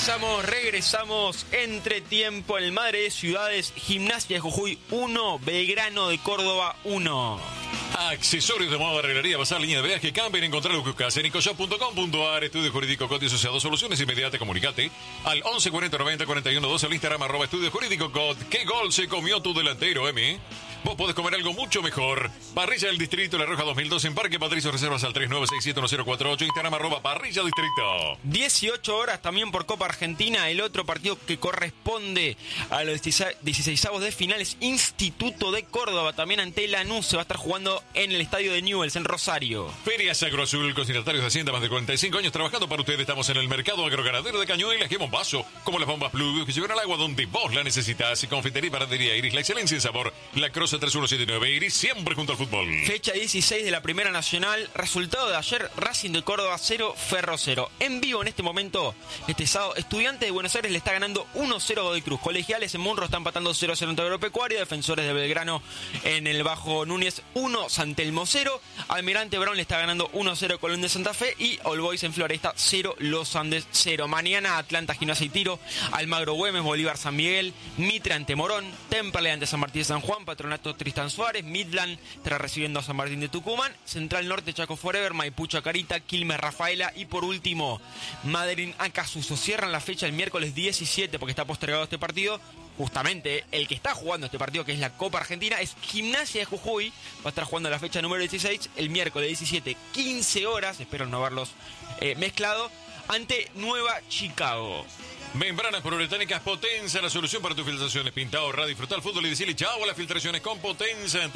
Regresamos. Entretiempo en el Madre de Ciudades. Gimnasia de Jujuy 1, Belgrano de Córdoba 1. Accesorios de moda, arreglería, pasar línea de viaje, cambien, encontrar lo que buscas en ecoshop.com.ar. Estudio Jurídico COT y Asociados. Soluciones inmediatas. Comunicate al 11 40 90 41 12 al Instagram @Estudio Jurídico COT. ¿Qué gol se comió tu delantero, Emi? Vos podés comer algo mucho mejor. Parrilla del Distrito, La Roja 2002 en Parque Patricio. Reservas al 39671048. Instagram @Parrilla Distrito. 18 horas también por Copa Argentina. El otro partido que corresponde a los 16avos de finales. Instituto de Córdoba también ante Lanús. Se va a estar jugando en el estadio de Newell's en Rosario. Ferias Agroazul, consignatarios de Hacienda, más de 45 años trabajando para ustedes. Estamos en el mercado agroganadero de Cañuelas. ¡Qué bombazo! Como las bombas Blue que llevan al agua donde vos la necesitas. Y confitería y panadería Iris, la excelencia en sabor. La Croce 3179 Iris, siempre junto al fútbol. Fecha 16 de la Primera Nacional. Resultado de ayer: Racing de Córdoba 0, Ferro 0. En vivo en este momento, este sábado, Estudiantes de Buenos Aires le está ganando 1-0 Godoy Cruz. Colegiales en Munro están empatando 0-0 ante Agropecuario. Defensores de Belgrano en el Bajo Núñez 1, San Telmo 0. Almirante Brown le está ganando 1-0 Colón de Santa Fe. Y All Boys en Floresta 0, Los Andes 0. Mañana Atlanta, Gimnasia y Tiro. Almagro Güemes, Bolívar San Miguel. Mitre ante Morón. Temperley ante San Martín de San Juan. Patronato Tristan Suárez. Midland estará recibiendo a San Martín de Tucumán. Central Norte Chaco Forever. Maipú Chacarita. Quilmes Rafaela. Y por último, Madryn Acasuso. Cierran la fecha el miércoles 17 porque está postergado este partido. Justamente el que está jugando este partido, que es la Copa Argentina, es Gimnasia de Jujuy. Va a estar jugando la fecha número 16 el miércoles 17, 15 horas. Espero no haberlos mezclado. Ante Nueva Chicago. Membranas poliuretánicas Potenza, la solución para tus filtraciones. Pinta, ahorra, disfrutar el fútbol y decirle chao a las filtraciones con Potenza en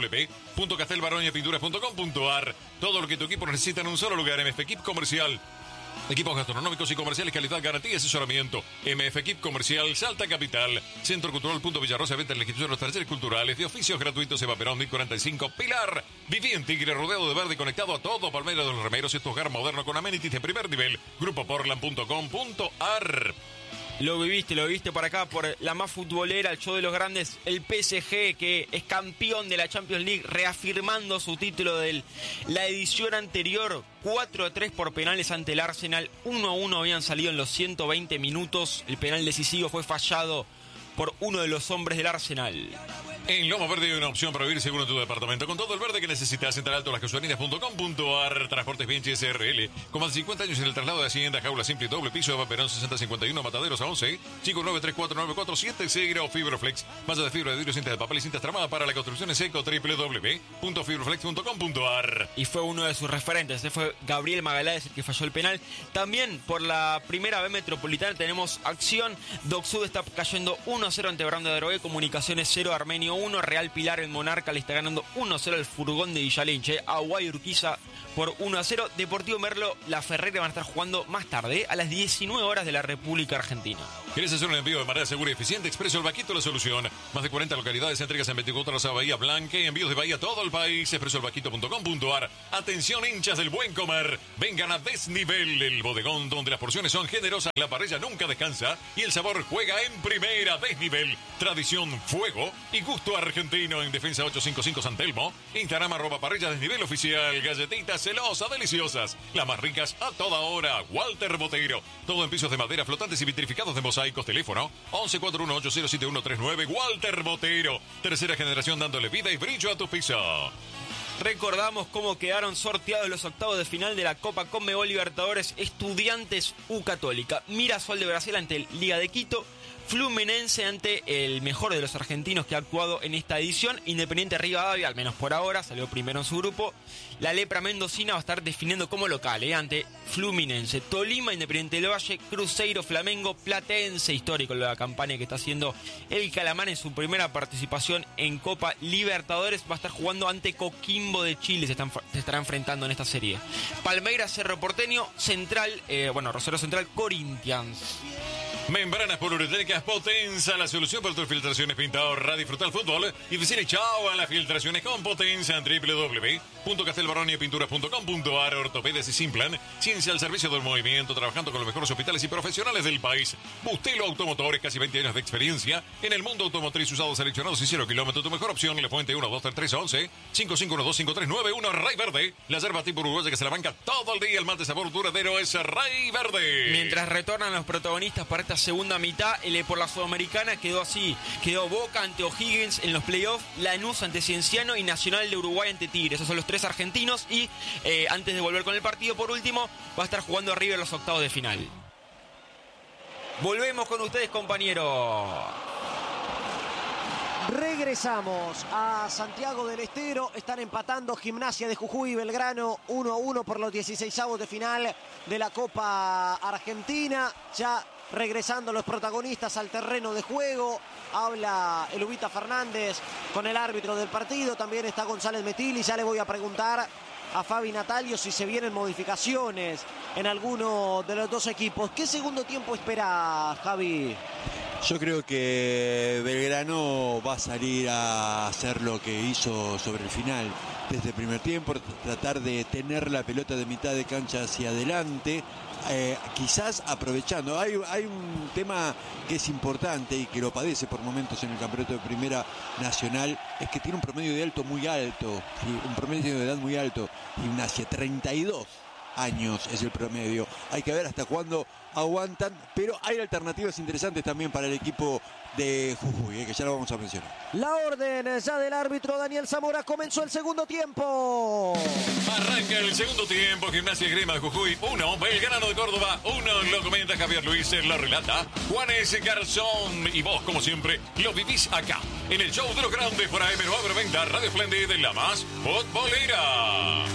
www.castelbaroñapinturas.com.ar. Todo lo que tu equipo necesita en un solo lugar. MF Equip Comercial. Equipos gastronómicos y comerciales, calidad, garantía y asesoramiento. MF Equip Comercial, Salta Capital. Centro Cultural Punto Villarrosa, venta en la institución de los talleres culturales de oficios gratuitos. Eva Perón, 1045. Pilar, viví en Tigre, rodeado de verde, conectado a todo. Palmera de los Remeros, este hogar moderno con amenities de primer nivel. Grupoportland.com.ar. Lo viviste por acá, por la más futbolera, el show de los grandes, el PSG, que es campeón de la Champions League, reafirmando su título de la edición anterior. 4-3 por penales ante el Arsenal. 1-1 habían salido en los 120 minutos. El penal decisivo fue fallado por uno de los hombres del Arsenal. En Loma Verde hay una opción para vivir seguro en tu departamento. Con todo el verde que necesitas, Central Alto, lascasuarinas.com.ar. Transportes Vinci SRL. Con más de 50 años en el traslado de Hacienda, jaula simple y doble piso. Eva Perón 6051, Mataderos a 11. 5934947. Fibroflex. Malla de fibra de vidrio, cintas de papel y cintas tramadas para la construcción en seco. www.fibroflex.com.ar. Y fue uno de sus referentes. Ese fue Gabriel Magaláes el que falló el penal. También por la primera B metropolitana tenemos acción. Docsud está cayendo 1-0 ante Brown de Adrogué. Comunicaciones 0, Armenio 1, Real Pilar el Monarca le está ganando 1-0 al Furgón de Villalenche. Aguay Urquiza por 1-0. Deportivo Merlo, La Ferrera van a estar jugando más tarde, a las 19 horas de la República Argentina. ¿Quieres hacer un envío de manera segura y eficiente? Expreso El Vaquito, la solución. Más de 40 localidades, entregas en 24 horas a Bahía Blanca y envíos de Bahía a todo el país. expresoelvaquito.com.ar. Atención, hinchas del buen comer. Vengan a Desnivel, el bodegón donde las porciones son generosas, la parrilla nunca descansa y el sabor juega en primera. Desnivel, tradición, fuego y gusto argentino. En Defensa 855 San Telmo. Instagram @Parrilla Desnivel Oficial. Galletitas celosas, deliciosas. Las más ricas a toda hora. Walter Botero. Todo en pisos de madera, flotantes y vitrificados de mosaicos. Teléfono 1141807139. Walter Botero. Tercera generación dándole vida y brillo a tu piso. Recordamos cómo quedaron sorteados los octavos de final de la Copa Conmebol Libertadores. Estudiantes U Católica. Mirasol de Brasil ante el Liga de Quito. Fluminense ante el mejor de los argentinos que ha actuado en esta edición. Independiente Rivadavia, al menos por ahora, salió primero en su grupo. La Lepra Mendocina va a estar definiendo como local ante Fluminense. Tolima, Independiente del Valle, Cruzeiro, Flamengo, Platense, histórico la campaña que está haciendo el Calamar en su primera participación en Copa Libertadores. Va a estar jugando ante Coquimbo de Chile, se estará enfrentando en esta serie. Palmeiras, Cerro Porteño, Central, Rosario Central, Corinthians. Membranas poliuretánicas Potenza, la solución para tus filtraciones. Pinta, ahorra, disfruta el fútbol y decirle chao a las filtraciones con Potenza en www.castelbaronipinturas.com.ar. Ortopedas y Simplan, ciencia al servicio del movimiento, trabajando con los mejores hospitales y profesionales del país. Bustelo Automotores, casi 20 años de experiencia en el mundo automotriz, usados seleccionados y 0 kilómetros. Tu mejor opción, La Fuente 1 2 3 11 55125391. Rey Verde, la yerba tipo uruguaya que se la banca todo el día. El mate sabor duradero es Rey Verde. Mientras retornan los protagonistas para esta segunda mitad, por la Sudamericana quedó así. Quedó Boca ante O'Higgins en los playoffs, Lanús ante Cienciano y Nacional de Uruguay ante Tigre. Esos son los tres argentinos y antes de volver con el partido, por último, va a estar jugando River los octavos de final. Volvemos con ustedes, compañeros. Regresamos a Santiago del Estero. Están empatando Gimnasia de Jujuy y Belgrano 1-1 por los 16avos de final de la Copa Argentina. Ya regresando los protagonistas al terreno de juego. Habla el Ubita Fernández con el árbitro del partido. También está González Metilli. Ya le voy a preguntar a Fabi Natalio si se vienen modificaciones en alguno de los dos equipos. ¿Qué segundo tiempo espera, Javi? Yo creo que Belgrano va a salir a hacer lo que hizo sobre el final desde el primer tiempo, tratar de tener la pelota de mitad de cancha hacia adelante, quizás aprovechando. Hay un tema que es importante y que lo padece por momentos en el campeonato de Primera Nacional, es que tiene un promedio de alto muy alto, un promedio de edad muy alto. Gimnasia, 32 años es el promedio. Hay que ver hasta cuándo aguantan, pero hay alternativas interesantes también para el equipo de Jujuy, que ya lo vamos a mencionar. La orden ya del árbitro Daniel Zamora. Comenzó el segundo tiempo. Arranca el segundo tiempo. Gimnasia y Grima de Jujuy 1, Belgrano de Córdoba 1. Lo comenta Javier Luis, lo relata Juanes Garzón. Y vos, como siempre, lo vivís acá, en el show de los grandes por AM990 Radio Esplendid, la más futbolera.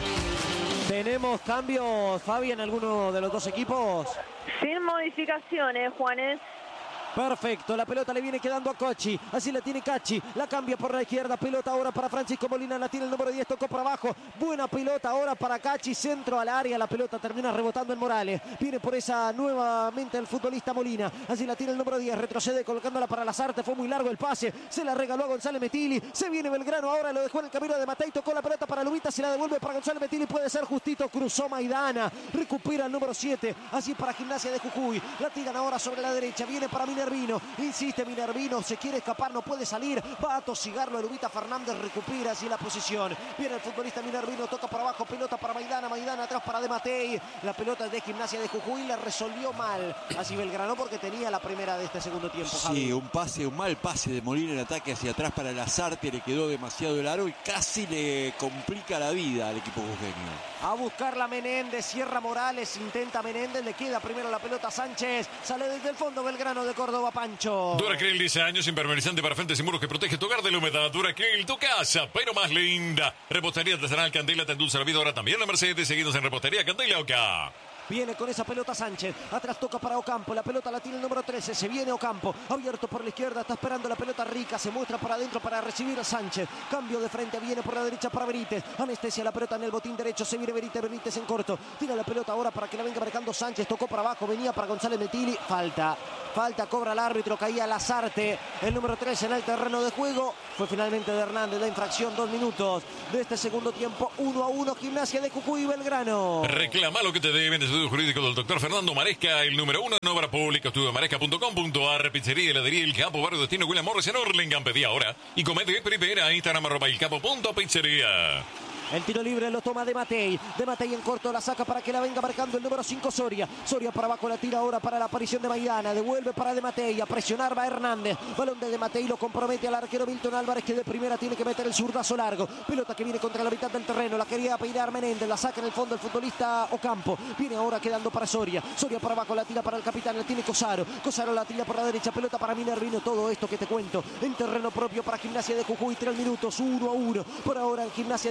¿Tenemos cambios, Fabi, en alguno de los dos equipos? Sin modificaciones, Juanes. Perfecto, la pelota le viene quedando a Cochi, así la tiene Cachi, la cambia por la izquierda, pelota ahora para Francisco Molina, la tiene el número 10, tocó para abajo, buena pelota ahora para Cachi, centro al área, la pelota termina rebotando en Morales, viene por esa nuevamente el futbolista Molina, así la tiene el número 10, retrocede colocándola para Lazarte, fue muy largo el pase, se la regaló a González Metilli, se viene Belgrano, ahora lo dejó en el camino de Matei, tocó la pelota para Lubita, se la devuelve para González Metilli, puede ser justito, cruzó Maidana, recupera el número 7, así para Gimnasia de Jujuy, la tiran ahora sobre la derecha, viene para Minervino, insiste Minervino, se quiere escapar, no puede salir, va a tosigarlo Lubita Fernández, recupera así la posición, viene el futbolista Minervino, toca para abajo, pelota para Maidana, Maidana atrás para De Matei, la pelota de Gimnasia de Jujuy, la resolvió mal, así Belgrano porque tenía la primera de este segundo tiempo. Sí, un mal pase de Molina en ataque hacia atrás para Lazarte, le quedó demasiado largo y casi le complica la vida al equipo jujeño. A buscarla Menéndez, cierra Morales, intenta Menéndez, le queda primero la pelota a Sánchez, sale desde el fondo Belgrano de Córdoba, Pancho. Duracril, 10 años, impermeabilizante para frentes y muros que protege tu hogar de la humedad. Duracril, tu casa, pero más linda. Repostería artesanal Candela te endulza la vida, ahora también la Mercedes. Seguidos en Repostería Candela Oca. Viene con esa pelota Sánchez, atrás toca para Ocampo, la pelota la tiene el número 13, se viene Ocampo, abierto por la izquierda, está esperando la pelota Rica, se muestra para adentro para recibir a Sánchez, cambio de frente, viene por la derecha para Benítez, anestesia la pelota en el botín derecho, se viene Benítez en corto, tira la pelota ahora para que la venga marcando Sánchez, tocó para abajo, venía para González Metilli, falta, cobra el árbitro, caía Lazarte, el número 13 en el terreno de juego, fue finalmente de Hernández, la infracción, 2 minutos de este segundo tiempo, 1-1, Gimnasia de Jujuy y Belgrano. Reclama lo que te deben, estudio jurídico del doctor Fernando Maresca, el número 1 en obra pública, estudiomaresca.com.ar, pizzería, heladería El Capo, barrio destino William Morris en Orlingham, pedí ahora y comete primera, Instagram @elcapo.pizzería. El tiro libre lo toma De Matei en corto la saca para que la venga marcando el número 5 Soria para abajo, la tira ahora para la aparición de Maidana, devuelve para De Matei, a presionar va Hernández, balón de Matei, lo compromete al arquero Milton Álvarez que de primera tiene que meter el zurdazo largo, pelota que viene contra la mitad del terreno, la quería peinar Menéndez, la saca en el fondo el futbolista Ocampo, viene ahora quedando para Soria para abajo, la tira para el capitán, la tiene Cosaro la tira por la derecha, pelota para Minervino, todo esto que te cuento en terreno propio para Gimnasia de Jujuy, 3 minutos, 1-1 por ahora en Gimnasia de Jujuy.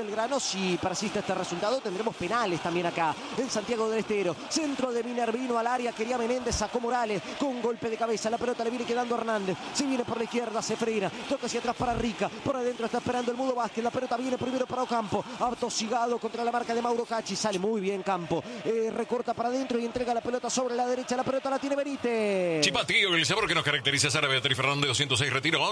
Belgrano. Si persiste este resultado, tendremos penales también acá en Santiago del Estero. Centro de Minervino al área, quería Menéndez, sacó Morales con golpe de cabeza. La pelota le viene quedando a Hernández. Se viene por la izquierda, se frena, toca hacia atrás para Rica. Por adentro está esperando el Mudo Vázquez. La pelota viene primero para Ocampo. Atosigado contra la marca de Mauro Cacci. Sale muy bien Campo. Recorta para adentro y entrega la pelota sobre la derecha. La pelota la tiene Benítez. Chipatío, el sabor que nos caracteriza. Sara Beatriz Fernández, 206 Retiro,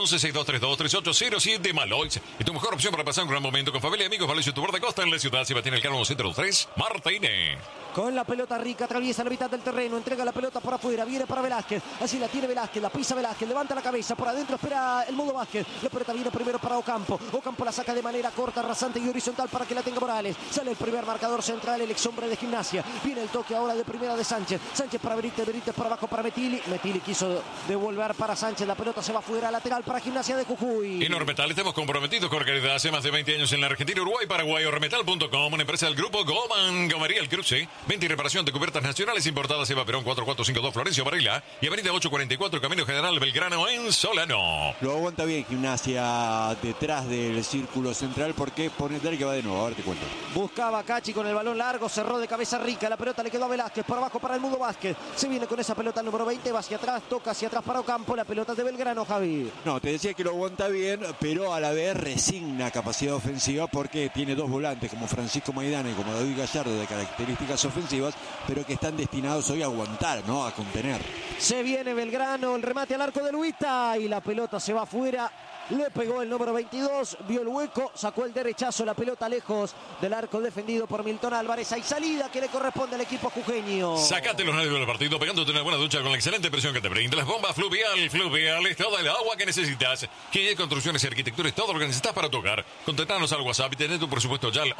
11-6232-3807 Maloix. Y tu mejor opción para pasar un gran momento con familia y amigos. Valecio, tu borde costa en la ciudad. Sebastián Elcano, 103 Martínez. Con la pelota Rica, atraviesa la mitad del terreno, entrega la pelota por afuera, viene para Velázquez, así la tiene Velázquez, la pisa Velázquez, levanta la cabeza, por adentro espera el Mudo Vázquez, la pelota viene primero para Ocampo, Ocampo la saca de manera corta, rasante y horizontal para que la tenga Morales, sale el primer marcador central, el ex hombre de Gimnasia, viene el toque ahora de primera de Sánchez, Sánchez para Benítez, Benítez para abajo para Metilli, Metilli quiso devolver para Sánchez, la pelota se va fuera, lateral para Gimnasia de Jujuy. En Ormetal estamos comprometidos con calidad hace más de 20 años en la Argentina, Uruguay, Paraguay. Ormetal.com, una empresa del grupo Goldman, Gomería El Cruce, venta y reparación de cubiertas nacionales importadas. Eva Perón 4452 Florencio Varela y avenida 844 Camino General Belgrano en Solano. Lo aguanta bien Gimnasia detrás del círculo central porque pone que va de nuevo, a ver te cuento. Buscaba a Cacci con el balón largo, cerró de cabeza Rica, la pelota le quedó a Velázquez, por abajo para el Mudo Vázquez, se viene con esa pelota el número 20, va hacia atrás, toca hacia atrás para Ocampo, la pelota de Belgrano, Javi. No, te decía que lo aguanta bien, pero a la vez resigna capacidad ofensiva porque tiene dos volantes como Francisco Maidana y como David Gallardo de características ofensivas, pero que están destinados hoy a aguantar, ¿no? A contener. Se viene Belgrano, el remate al arco de Luita y la pelota se va afuera. Le pegó el número 22, vio el hueco, sacó el derechazo, la pelota lejos del arco defendido por Milton Álvarez. Hay salida que le corresponde al equipo jujeño. Sácate los nervios del partido pegándote una buena ducha con la excelente presión que te brinda las bombas Fluvial. Fluvial es toda el agua que necesitas. Que construcciones y arquitectura es todo lo que necesitas para tu hogar. Contactanos al WhatsApp y tenés tu presupuesto ya al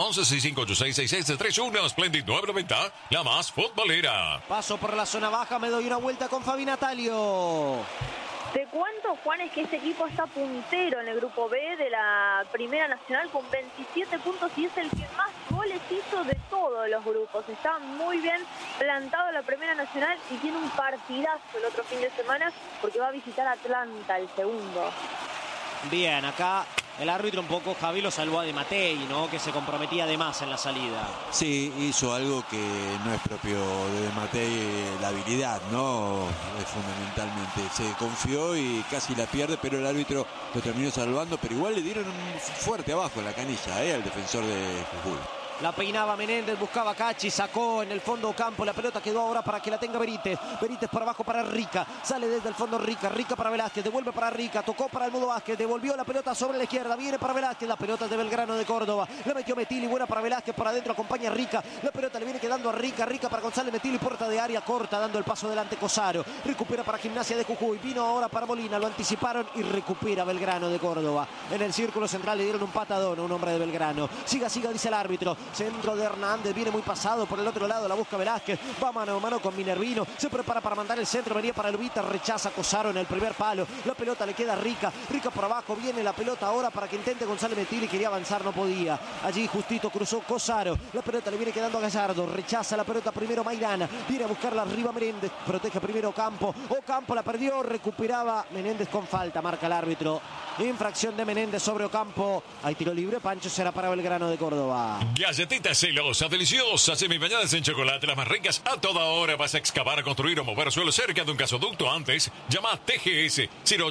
1165866631 Splendid 990, la más futbolera. Paso por la zona baja, me doy una vuelta con Fabi Natalio. Te cuento, Juan, es que ese equipo está puntero en el grupo B de la Primera Nacional con 27 puntos y es el que más goles hizo de todos los grupos. Está muy bien plantado en la Primera Nacional y tiene un partidazo el otro fin de semana porque va a visitar a Atlanta el segundo. Bien, acá el árbitro un poco, Javi, lo salvó a De Matei, ¿no? Que se comprometía de más en la salida. Sí, hizo algo que no es propio de Matei, la habilidad, ¿no? Fundamentalmente. Se confió y casi la pierde, pero el árbitro lo terminó salvando, pero igual le dieron un fuerte abajo en la canilla, al defensor de Jujuy. La peinaba Menéndez, buscaba a Cacci, sacó en el fondo Ocampo, la pelota quedó ahora para que la tenga Benítez. Benítez por abajo para Rica, sale desde el fondo Rica, Rica para Velázquez, devuelve para Rica, tocó para el Mudo Vázquez, devolvió la pelota sobre la izquierda, viene para Velázquez, la pelota de Belgrano de Córdoba, la metió Metilli, buena para Velázquez, por adentro acompaña a Rica, la pelota le viene quedando a Rica, Rica para González Metilli, puerta de área corta, dando el paso delante Cosaro, recupera para Gimnasia de Jujuy, vino ahora para Molina, lo anticiparon y recupera Belgrano de Córdoba. En el círculo central le dieron un patadón a un hombre de Belgrano, siga, dice el árbitro, centro de Hernández, viene muy pasado por el otro lado, la busca Velázquez, va mano a mano con Minervino, se prepara para mandar el centro, venía para Lubita, rechaza Cosaro en el primer palo, la pelota le queda a Rica, Rica por abajo, viene la pelota ahora para que intente González Metilli, quería avanzar, no podía, allí justito cruzó Cosaro, la pelota le viene quedando a Gallardo, rechaza la pelota primero Maidana, viene a buscarla arriba Menéndez, protege primero Ocampo la perdió, recuperaba Menéndez con falta, marca el árbitro, infracción de Menéndez sobre Ocampo, hay tiro libre, Pancho, será para Belgrano de Córdoba. Galletitas celosas, deliciosas, semibañadas en chocolate, las más ricas a toda hora. Vas a excavar, construir o mover suelo cerca de un gasoducto antes. Llama a TGS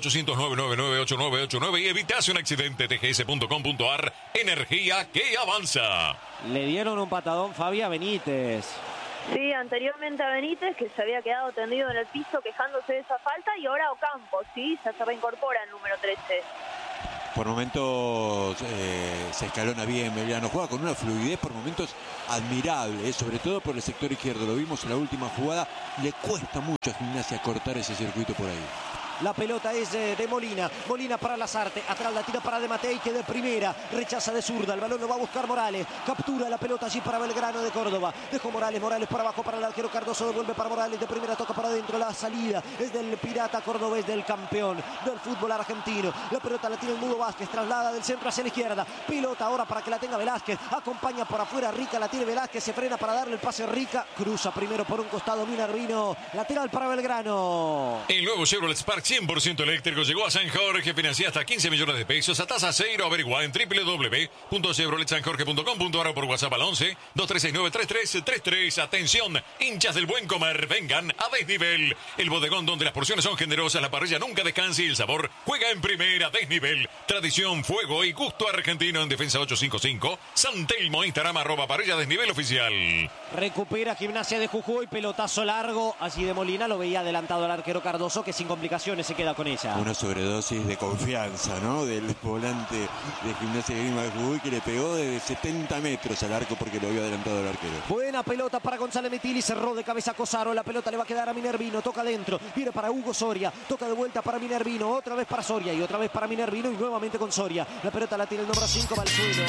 0800-999-8989 y evitas un accidente. TGS.com.ar, energía que avanza. Le dieron un patadón, Fabi, a Benítez. Sí, anteriormente a Benítez, que se había quedado tendido en el piso quejándose de esa falta, y ahora Ocampo, sí, ya se reincorpora el número 13. Por momentos se escalona bien Belgrano, juega con una fluidez por momentos admirable, sobre todo por el sector izquierdo, lo vimos en la última jugada, le cuesta mucho a Gimnasia cortar ese circuito por ahí. La pelota es de Molina. Molina para Lazarte. Atrás la tira para De Matei, que de primera rechaza de zurda. El balón lo va a buscar Morales. Captura la pelota allí para Belgrano de Córdoba. Dejó Morales para abajo para el arquero Cardoso. Devuelve para Morales. De primera toca para adentro. La salida es del pirata cordobés, del campeón del fútbol argentino. La pelota la tiene el Mudo Vázquez. Traslada del centro hacia la izquierda. Pelota ahora para que la tenga Velázquez. Acompaña por afuera Rica. La tiene Velázquez. Se frena para darle el pase a Rica. Cruza primero por un costado Minervino. Lateral para Belgrano. El nuevo Chevrolet Spark 100% eléctrico llegó a San Jorge, financia hasta 15 millones de pesos a tasa cero. Averigua en www.chevroletsanjorge.com.ar o por WhatsApp al 11-2369-3333. Atención, hinchas del Buen Comer, vengan a Desnivel. El bodegón donde las porciones son generosas, la parrilla nunca descansa y el sabor juega en primera. Desnivel, tradición, fuego y gusto argentino en Defensa 855. San Telmo, Instagram, @parrilla Desnivel oficial. Recupera Gimnasia de Jujuy, pelotazo largo, allí de Molina, lo veía adelantado al arquero Cardoso, que sin complicaciones se queda con ella. Una sobredosis de confianza, ¿no? Del volante de Gimnasia de Grima de Jujuy, que le pegó de 70 metros al arco porque lo había adelantado el arquero. Buena pelota para González Metilli, cerró de cabeza Cosaro, la pelota le va a quedar a Minervino, toca adentro, viene para Hugo Soria, toca de vuelta para Minervino, otra vez para Soria y otra vez para Minervino y nuevamente con Soria. La pelota la tiene el número 5, va al suelo.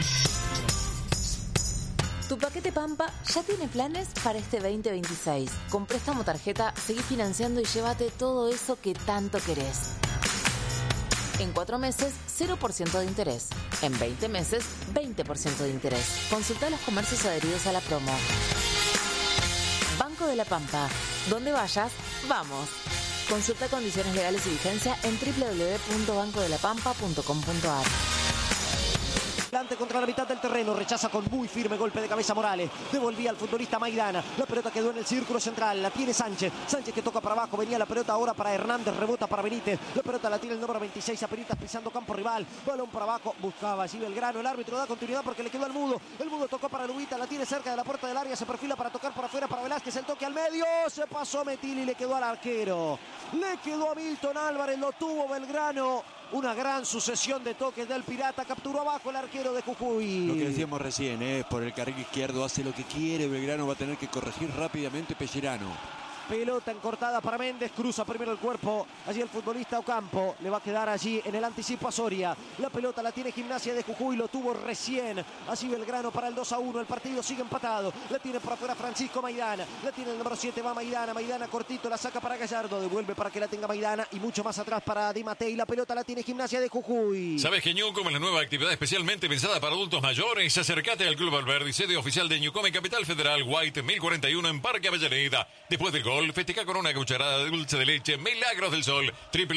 Tu paquete Pampa ya tiene planes para este 2026. Con préstamo tarjeta, seguí financiando y llévate todo eso que tanto querés. En 4 meses, 0% de interés. En 20 meses, 20% de interés. Consulta los comercios adheridos a la promo. Banco de la Pampa. Donde vayas, vamos. Consulta condiciones legales y vigencia en www.bancodelapampa.com.ar. Contra la mitad del terreno, rechaza con muy firme golpe de cabeza Morales, devolvía al futbolista Maidana, la pelota quedó en el círculo central, la tiene Sánchez que toca para abajo, venía la pelota ahora para Hernández, rebota para Benítez, la pelota la tiene el número 26, Apenitas pisando campo rival, balón para abajo, buscaba allí Belgrano, el árbitro da continuidad porque le quedó al Mudo, el Mudo tocó para Lubita, la tiene cerca de la puerta del área, se perfila para tocar por afuera para Velázquez, el toque al medio, se pasó Metilli y le quedó al arquero, le quedó a Milton Álvarez, lo tuvo Belgrano. Una gran sucesión de toques del Pirata, capturó abajo el arquero de Jujuy. Lo que decíamos recién, por el carril izquierdo hace lo que quiere, Belgrano va a tener que corregir rápidamente Pellerano. Pelota encortada para Méndez, cruza primero el cuerpo, allí el futbolista Ocampo, le va a quedar allí en el anticipo a Soria, la pelota la tiene Gimnasia de Jujuy, lo tuvo recién, así Belgrano para el 2-1, el partido sigue empatado, la tiene por afuera Francisco Maidana, la tiene el número 7, va Maidana cortito, la saca para Gallardo, devuelve para que la tenga Maidana y mucho más atrás para Di Mattei, la pelota la tiene Gimnasia de Jujuy. ¿Sabes que Newcom es la nueva actividad especialmente pensada para adultos mayores? Acércate al Club Alberdi, sede oficial de Newcom en Capital Federal, White 1041 en Parque Avellaneda. Después del gol, festeja con una cucharada de dulce de leche Milagros del Sol,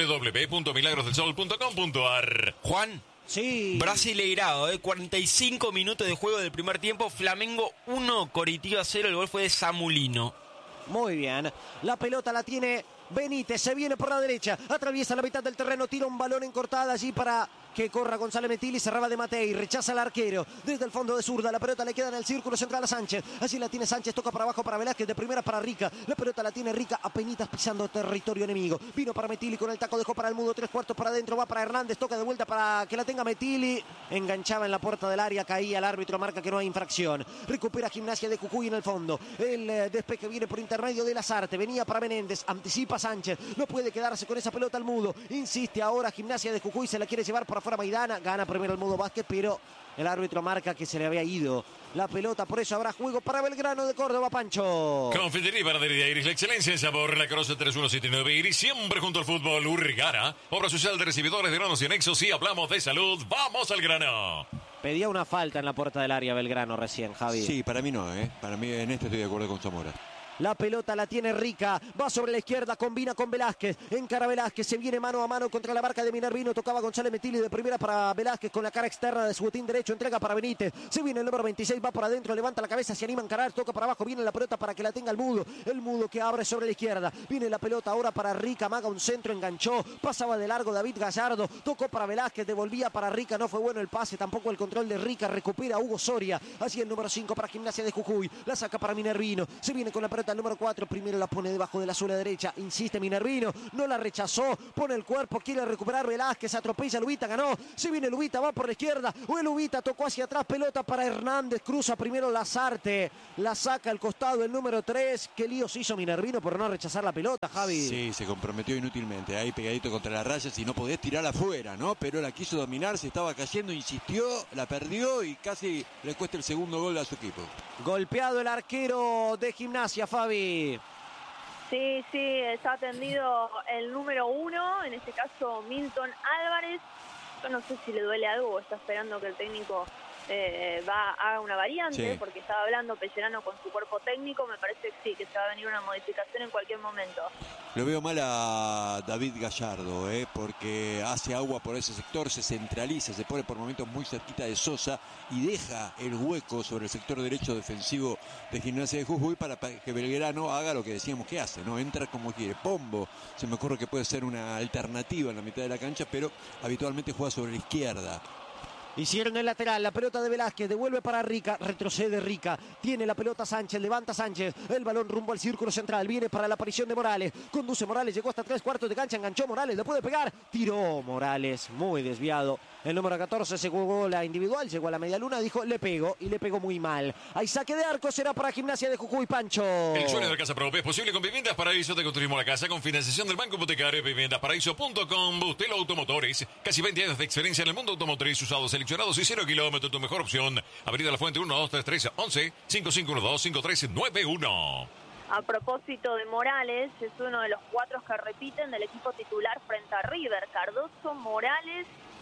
www.milagrosdelsol.com.ar. Juan. Sí. Brasileirado, 45 minutos de juego del primer tiempo, Flamengo 1, Coritiba 0, el gol fue de Samulino. Muy bien, la pelota la tiene Benítez, se viene por la derecha, atraviesa la mitad del terreno, tira un balón en cortada allí para que corra González Metilli, cerraba de Mattei, rechaza al arquero, desde el fondo de zurda, la pelota le queda en el círculo central a Sánchez, allí la tiene Sánchez, toca para abajo para Velázquez, de primera para Rica, la pelota la tiene Rica, apenitas pisando territorio enemigo, vino para Metilli con el taco, dejó para el Mudo, 3/4 para adentro, va para Hernández, toca de vuelta para que la tenga Metilli, enganchaba en la puerta del área, caía el árbitro, marca que no hay infracción, recupera Gimnasia de Jujuy en el fondo, el despeje viene por intermedio de Lazarte, venía para Menéndez, anticipa Sánchez, no puede quedarse con esa pelota al Mudo, insiste ahora Gimnasia de Jujuy, se la quiere llevar por afuera Maidana, gana primero el Mudo Vázquez, pero el árbitro marca que se le había ido la pelota, por eso habrá juego para Belgrano de Córdoba, Pancho. Confitería y Panadería Iris, la excelencia en sabor, la Croce 3179 Iris, siempre junto al fútbol. Urrigara, obra social de recibidores de granos y anexos. Si hablamos de salud, vamos al grano. Pedía una falta en la puerta del área Belgrano recién, Javi. Sí, para mí no, para mí en este estoy de acuerdo con Zamora. La pelota la tiene Rica, va sobre la izquierda, combina con Velázquez, encara Velázquez, se viene mano a mano contra la marca de Minervino, tocaba González Metilli de primera para Velázquez con la cara externa de su botín derecho, entrega para Benítez, se viene el número 26, va por adentro, levanta la cabeza, se anima a encarar, toca para abajo, viene la pelota para que la tenga el Mudo que abre sobre la izquierda, viene la pelota ahora para Rica, amaga un centro, enganchó, pasaba de largo David Gallardo, tocó para Velázquez, devolvía para Rica, no fue bueno el pase, tampoco el control de Rica, recupera Hugo Soria, así el número 5 para Gimnasia de Jujuy, la saca para Minervino, se viene con la pelota el número 4, primero la pone debajo de la suela derecha, insiste Minervino, no la rechazó, pone el cuerpo, quiere recuperar Velázquez, atropella Lubita, ganó, se viene Lubita, va por la izquierda, Lubita tocó hacia atrás, pelota para Hernández, cruza primero Lazarte, la saca al costado el número 3, qué lío se hizo Minervino por no rechazar la pelota, Javi. Sí, se comprometió inútilmente, ahí pegadito contra la raya, si no podés tirar afuera, ¿no? Pero la quiso dominar, se estaba cayendo, insistió, la perdió y casi le cuesta el segundo gol a su equipo. Golpeado el arquero de Gimnasia, Fabi. Sí, está atendido el número 1, en este caso Milton Álvarez. Yo no sé si le duele algo o está esperando que el técnico haga una variante, Sí. porque estaba hablando Pellerano con su cuerpo técnico, me parece que sí, que se va a venir una modificación en cualquier momento. Lo veo mal a David Gallardo, porque hace agua por ese sector, se centraliza, se pone por momentos muy cerquita de Sosa y deja el hueco sobre el sector derecho defensivo de Gimnasia de Jujuy para que Belgrano haga lo que decíamos que hace, ¿no? Entra como quiere. Pombo, se me ocurre que puede ser una alternativa en la mitad de la cancha, pero habitualmente juega sobre la izquierda. Hicieron el lateral, la pelota de Velázquez, devuelve para Rica, retrocede Rica, tiene la pelota Sánchez, levanta Sánchez, el balón rumbo al círculo central, viene para la aparición de Morales, conduce Morales, llegó hasta 3/4 de cancha, enganchó Morales, le puede pegar, tiró Morales, muy desviado. El número 14 se jugó la individual, llegó a la media luna, dijo le pego y le pegó muy mal. Hay saque de arco, será para Gimnasia de Jujuy, Pancho. El sueño de la casa propia es posible con Viviendas Paraíso. Te construimos la casa con financiación del Banco Hipotecario. Viviendasparaíso.com. Bustelo Automotores. Casi 20 años de experiencia en el mundo automotriz. Usados, seleccionados y 0 kilómetros. Tu mejor opción. Avenida La Fuente 1233 11 5512 5391. A propósito de Morales, es uno de los 4 que repiten del equipo titular frente a River. Cardoso, Morales,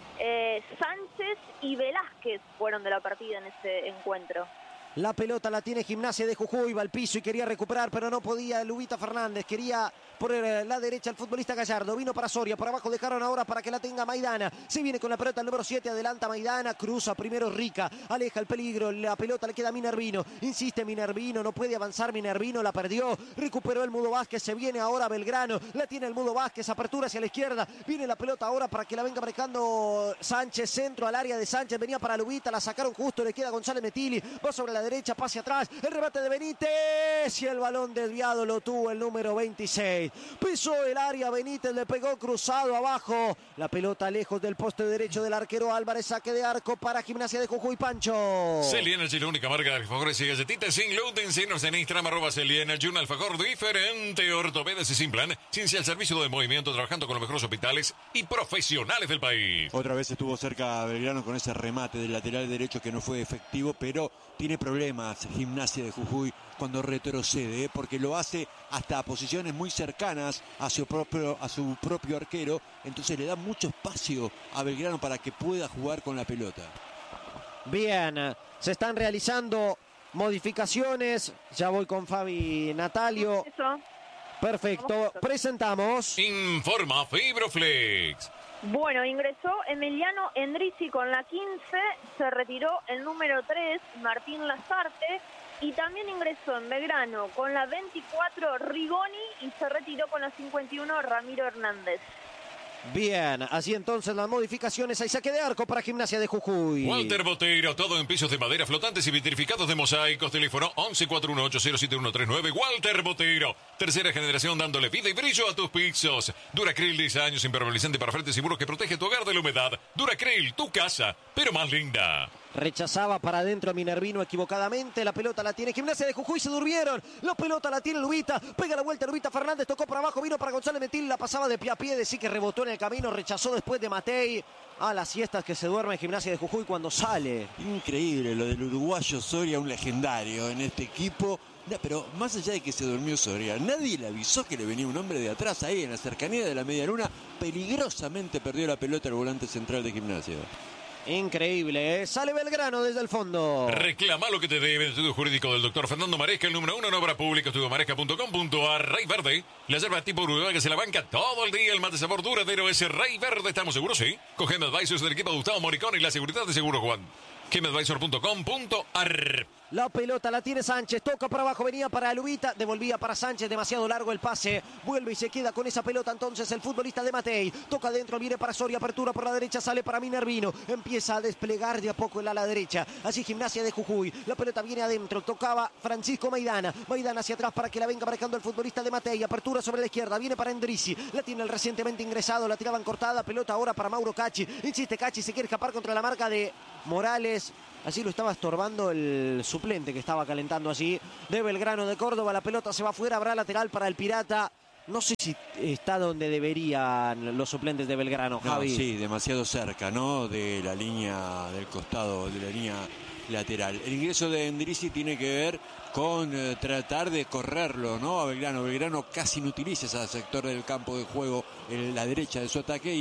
Sánchez y Velázquez fueron de la partida en ese encuentro. La pelota la tiene Gimnasia de Jujuy, va al piso y quería recuperar, pero no podía Lubita Fernández, quería poner la derecha al futbolista Gallardo, vino para Soria, por abajo dejaron ahora para que la tenga Maidana, se viene con la pelota el número 7, adelanta Maidana, cruza primero Rica, aleja el peligro, la pelota le queda a Minervino, insiste Minervino, no puede avanzar Minervino, la perdió, recuperó el Mudo Vázquez, se viene ahora Belgrano, la tiene el Mudo Vázquez, apertura hacia la izquierda, viene la pelota ahora para que la venga marcando Sánchez, centro al área de Sánchez, venía para Lubita, la sacaron justo, le queda González Metilli, va sobre la derecha, pase atrás, el remate de Benítez y el balón desviado lo tuvo el número 26. Pisó el área, Benítez le pegó cruzado abajo. La pelota lejos del poste derecho del arquero Álvarez, saque de arco para Gimnasia de Jujuy, Pancho. Celly Energy, la única marca de alfajores y galletitas sin gluten. Síguenos en Instagram, @Celly Energy, un alfajor diferente, ortopedas y sin plan. Ciencia al servicio de movimiento, trabajando con los mejores hospitales y profesionales del país. Otra vez estuvo cerca Belgrano con ese remate del lateral derecho que no fue efectivo, pero tiene problemas Gimnasia de Jujuy cuando retrocede, porque lo hace hasta posiciones muy cercanas a su propio arquero, entonces le da mucho espacio a Belgrano para que pueda jugar con la pelota. Bien, se están realizando modificaciones, ya voy con Fabi Natalio. Eso. Perfecto, presentamos. Informa Fibroflex. Bueno, ingresó Emiliano Endrizzi con la 15, se retiró el número 3, Martín Lazarte, y también ingresó en Belgrano con la 24, Rigoni, y se retiró con la 51, Ramiro Hernández. Bien, así entonces las modificaciones, hay saque de arco para Gimnasia de Jujuy. Walter Boteiro, todo en pisos de madera flotantes y vitrificados de mosaicos. Teléfono 1141807139. Walter Boteiro, tercera generación dándole vida y brillo a tus pisos. Duracril, 10 años, impermeabilizante para frentes seguros que protege tu hogar de la humedad. Duracril, tu casa, pero más linda. Rechazaba para adentro a Minervino equivocadamente. La pelota la tiene Gimnasia de Jujuy. Se durmieron. La pelota la tiene Lubita. Pega la vuelta Lubita Fernández. Tocó para abajo. Vino para González Metil. La pasaba de pie a pie. Decir que rebotó en el camino. Rechazó después de Matei. A las siestas que se duerme en Gimnasia de Jujuy cuando sale. Increíble lo del uruguayo Soria, un legendario en este equipo. No, pero más allá de que se durmió Soria, nadie le avisó que le venía un hombre de atrás ahí en la cercanía de la media luna. Peligrosamente perdió la pelota el volante central de Gimnasia. Increíble, ¿eh? Sale Belgrano desde el fondo. Reclama lo que te debe. El estudio jurídico del doctor Fernando Maresca, el número 1 en obra pública, estudiomaresca.com.ar. Rey Verde, la yerba tipo Uruguay que se la banca todo el día. El mate sabor duradero es Rey Verde. ¿Estamos seguros? Sí. Con Gem Advisors del equipo de Gustavo Moricón y la seguridad de Seguro Juan. gemadvisor.com.ar. La pelota la tiene Sánchez, toca para abajo, venía para Lubita, devolvía para Sánchez, demasiado largo el pase, vuelve y se queda con esa pelota entonces el futbolista de Matei, toca adentro, viene para Soria, apertura por la derecha, sale para Minervino, empieza a desplegar de a poco el ala derecha, así Gimnasia de Jujuy, la pelota viene adentro, tocaba Francisco Maidana, Maidana hacia atrás para que la venga marcando el futbolista de Matei, apertura sobre la izquierda, viene para Endrizzi, la tiene el recientemente ingresado, la tiraban cortada, pelota ahora para Mauro Cacci, insiste Cacci, se quiere escapar contra la marca de Morales. Así lo estaba estorbando el suplente que estaba calentando así de Belgrano de Córdoba. La pelota se va afuera, habrá lateral para el Pirata. No sé si está donde deberían los suplentes de Belgrano, Javi. No, sí, demasiado cerca, ¿no? De la línea del costado, de la línea lateral. El ingreso de Endrizzi tiene que ver con tratar de correrlo, ¿no? A Belgrano. Belgrano casi no utiliza ese sector del campo de juego en la derecha de su ataque.